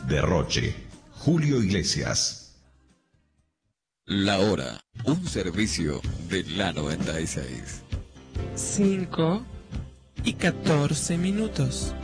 Derroche, Julio Iglesias. La hora, un servicio de la 96. 5:14.